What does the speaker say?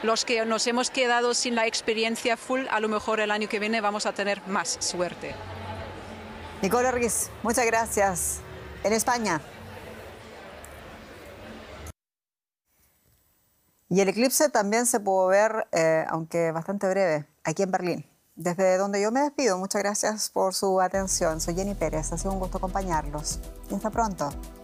los que nos hemos quedado sin la experiencia full, a lo mejor el año que viene vamos a tener más suerte. Nicole Orriz, muchas gracias. En España. Y el eclipse también se pudo ver, aunque bastante breve, aquí en Berlín. Desde donde yo me despido, muchas gracias por su atención. Soy Jenny Pérez, ha sido un gusto acompañarlos. Y hasta pronto.